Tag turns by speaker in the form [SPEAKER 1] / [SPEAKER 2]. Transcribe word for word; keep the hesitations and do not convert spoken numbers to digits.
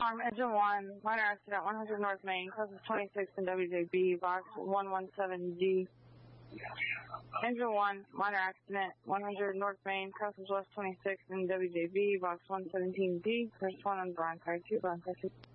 [SPEAKER 1] Farm, engine one, minor accident, one hundred North Main, Customs twenty-six in W J B, box one one seven G. Engine one, minor accident, one hundred North Main, Customs West twenty-six in W J B, box one seventeen D. First one on Bronx, car two, Bronx, car two.